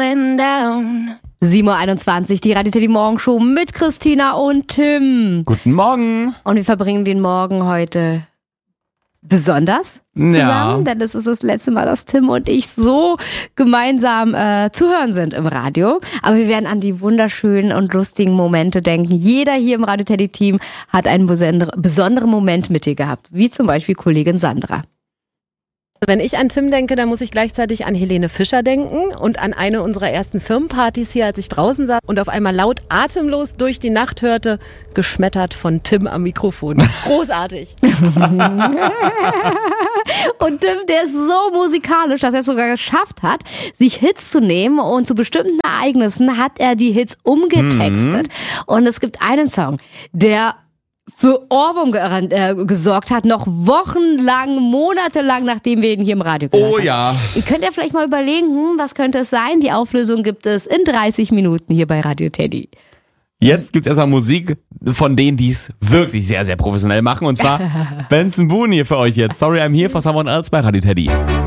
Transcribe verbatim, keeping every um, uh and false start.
going down. sieben Uhr einundzwanzig, die Radio Teddy Morgenshow mit Christina und Tim. Guten Morgen. Und wir verbringen den Morgen heute besonders zusammen, Ja. denn es ist das letzte Mal, dass Tim und ich so gemeinsam äh, zu hören sind im Radio. Aber wir werden an die wunderschönen und lustigen Momente denken. Jeder hier im Radio Teddy Team hat einen besonder- besonderen Moment mit dir gehabt, wie zum Beispiel Kollegin Sandra. Wenn ich an Tim denke, dann muss ich gleichzeitig an Helene Fischer denken und an eine unserer ersten Firmenpartys hier, als ich draußen saß und auf einmal laut atemlos durch die Nacht hörte, geschmettert von Tim am Mikrofon. Großartig. Und Tim, der ist so musikalisch, dass er es sogar geschafft hat, sich Hits zu nehmen, und zu bestimmten Ereignissen hat er die Hits umgetextet. Mhm. Und es gibt einen Song, der für Ohrwurm ge- äh, gesorgt hat, noch wochenlang, monatelang, nachdem wir ihn hier im Radio gehört Oh haben. ja. Ihr könnt ja vielleicht mal überlegen, hm, was könnte es sein? Die Auflösung gibt es in dreißig Minuten hier bei Radio Teddy. Jetzt gibt's erstmal Musik von denen, die es wirklich sehr, sehr professionell machen. Und zwar Benson Boone hier für euch jetzt. Sorry, I'm here for someone else bei Radio Teddy.